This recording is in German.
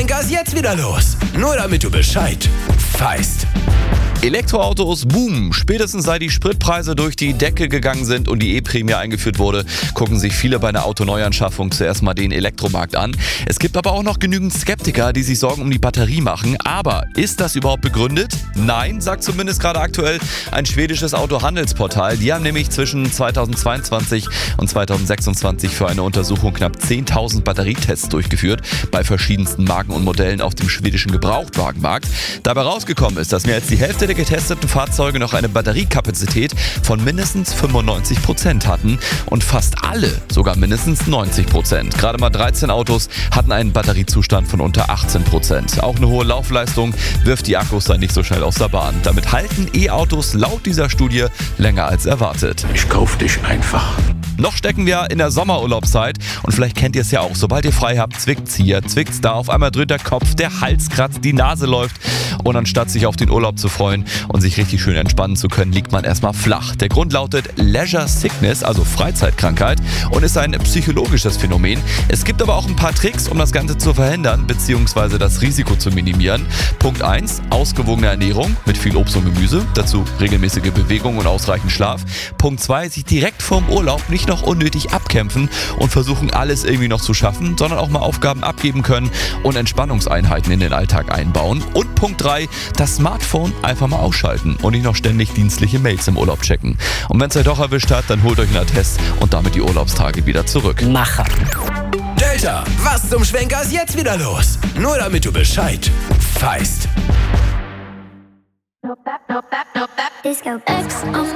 Schwenkers jetzt wieder los. Nur damit du Bescheid weißt. Elektroautos boomen. Spätestens seit die Spritpreise durch die Decke gegangen sind und die E-Prämie eingeführt wurde, gucken sich viele bei einer Autoneuanschaffung zuerst mal den Elektromarkt an. Es gibt aber auch noch genügend Skeptiker, die sich Sorgen um die Batterie machen. Aber ist das überhaupt begründet? Nein, sagt zumindest gerade aktuell ein schwedisches Autohandelsportal. Die haben nämlich zwischen 2022 und 2026 für eine Untersuchung knapp 10.000 Batterietests durchgeführt bei verschiedensten Marken und Modellen auf dem schwedischen Gebrauchtwagenmarkt. Dabei rausgekommen ist, dass mehr als die Hälfte der getesteten Fahrzeuge noch eine Batteriekapazität von mindestens 95% hatten und fast alle sogar mindestens 90%. Gerade mal 13 Autos hatten einen Batteriezustand von unter 18%. Auch eine hohe Laufleistung wirft die Akkus dann nicht so schnell aus der Bahn. Damit halten E-Autos laut dieser Studie länger als erwartet. Ich kauf dich einfach. Noch stecken wir in der Sommerurlaubszeit und vielleicht kennt ihr es ja auch. Sobald ihr frei habt, zwickt's hier, zwickt's da, auf einmal dröhnt der Kopf, der Hals kratzt, die Nase läuft und anstatt sich auf den Urlaub zu freuen und sich richtig schön entspannen zu können, liegt man erstmal flach. Der Grund lautet Leisure Sickness, also Freizeitkrankheit, und ist ein psychologisches Phänomen. Es gibt aber auch ein paar Tricks, um das Ganze zu verhindern bzw. das Risiko zu minimieren. Punkt 1, ausgewogene Ernährung mit viel Obst und Gemüse, dazu regelmäßige Bewegung und ausreichend Schlaf. Punkt 2, sich direkt vorm Urlaub nicht noch unnötig abkämpfen und versuchen, alles irgendwie noch zu schaffen, sondern auch mal Aufgaben abgeben können und Entspannungseinheiten in den Alltag einbauen. Und Punkt 3, das Smartphone einfach mal ausschalten und nicht noch ständig dienstliche Mails im Urlaub checken. Und wenn es euch doch erwischt hat, dann holt euch einen Attest und damit die Urlaubstage wieder zurück. Macher. Delta, was zum Schwenkers jetzt wieder los? Nur damit du Bescheid weißt. Disco X on